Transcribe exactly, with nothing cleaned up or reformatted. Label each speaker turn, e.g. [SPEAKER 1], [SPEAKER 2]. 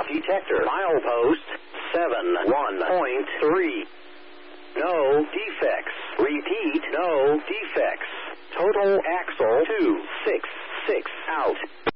[SPEAKER 1] aircraft detector. Milepost seven one point three. No defects. Repeat, no defects. Total axle two six six out.